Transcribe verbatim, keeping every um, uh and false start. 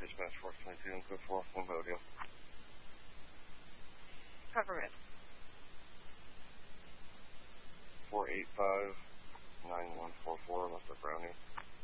Dispatch four twenty-two and code four, Cambodia. Cover it. four eight five nine one four four, Mister Brownie.